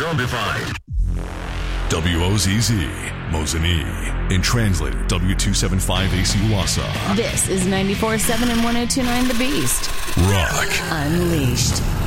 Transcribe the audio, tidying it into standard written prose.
Zombified. WOZZ, Mosinee, and translator W275AC Wassa. This is 94.7 and 102.9 The Beast. Rock Unleashed.